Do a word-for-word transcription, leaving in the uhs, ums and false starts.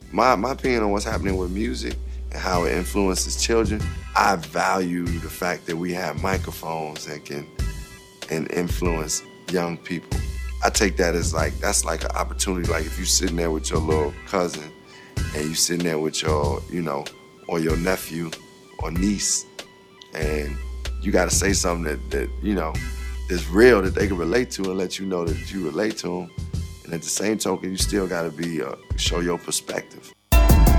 my, my opinion on what's happening with music and how it influences children, I value the fact that we have microphones that can and influence young people. I take that as like, that's like an opportunity. Like if you're sitting there with your little cousin and you sitting there with your, you know, or your nephew or niece, and you got to say something that, that, you know, is real that they can relate to and let you know that you relate to them. And at the same token, you still got to be, uh, show your perspective.